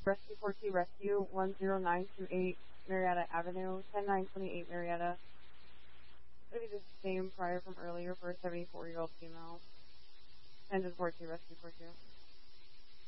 Rescue 42, Rescue 10928 Marietta Avenue, 10928 Marietta. It'll be the same prior from earlier for a 74-year-old female. Engine 42, Rescue 42.